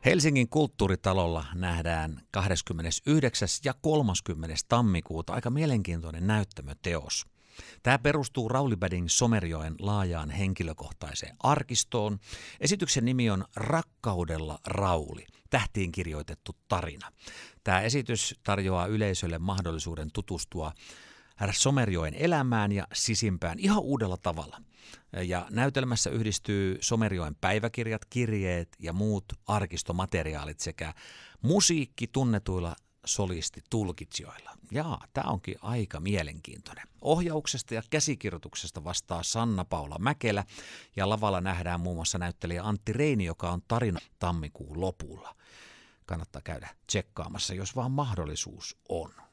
Helsingin kulttuuritalolla nähdään 29. ja 30. tammikuuta aika mielenkiintoinen näyttämöteos. Tämä perustuu Rauli Bading Somerjoen laajaan henkilökohtaiseen arkistoon. Esityksen nimi on Rakkaudella Rauli, tähtiin kirjoitettu tarina. Tämä esitys tarjoaa yleisölle mahdollisuuden tutustua Somerjoen elämään ja sisimpään ihan uudella tavalla. Ja näytelmässä yhdistyy Somerjoen päiväkirjat, kirjeet ja muut arkistomateriaalit sekä musiikki tunnetuilla solistitulkitsijoilla. Jaa, tämä onkin aika mielenkiintoinen. Ohjauksesta ja käsikirjoituksesta vastaa Sanna-Paula Mäkelä ja lavalla nähdään muun muassa näyttelijä Antti Reini, joka on tarina tammikuun lopulla. Kannattaa käydä tsekkaamassa, jos vaan mahdollisuus on.